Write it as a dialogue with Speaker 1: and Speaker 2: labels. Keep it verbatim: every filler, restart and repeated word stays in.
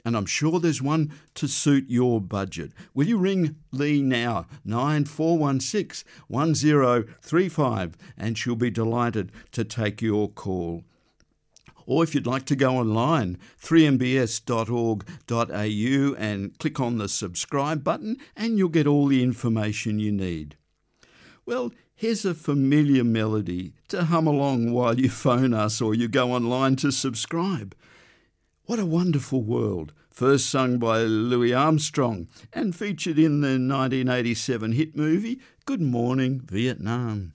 Speaker 1: and I'm sure there's one to suit your budget. Will you ring Lee now, nine four one six, one zero three five, and she'll be delighted to take your call. Or if you'd like to go online, three m b s dot org dot a u and click on the subscribe button and you'll get all the information you need. Well, here's a familiar melody to hum along while you phone us or you go online to subscribe. What a wonderful world, first sung by Louis Armstrong and featured in the nineteen eighty-seven hit movie Good Morning Vietnam.